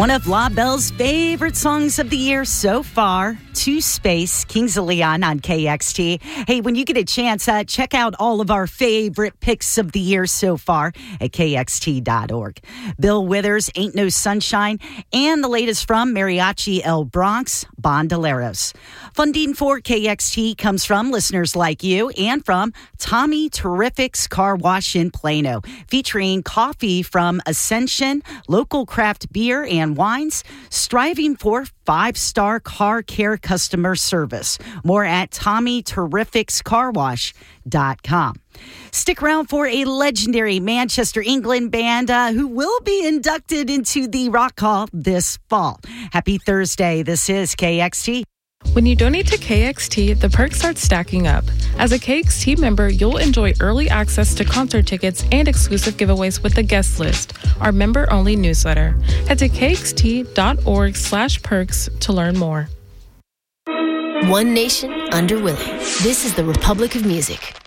One of La Belle's favorite songs of the year so far, To Space, Kings of Leon on KXT. Hey, when you get a chance, check out all of our favorite picks of the year so far at KXT.org. Bill Withers, Ain't No Sunshine, and the latest from Mariachi El Bronx, Bandoleros. Funding for KXT comes from listeners like you and from Tommy Terrific's Car Wash in Plano, featuring coffee from Ascension, local craft beer and wines, striving for 5-star car care customer service. More at TommyTerrificsCarWash.com. Stick around for a legendary Manchester, England band who will be inducted into the Rock Hall this fall. Happy Thursday. This is KXT. When you donate to KXT, the perks start stacking up. As a KXT member, you'll enjoy early access to concert tickets and exclusive giveaways with the guest list, our member-only newsletter. Head to kxt.org/perks to learn more. One nation under Willie. This is the Republic of Music.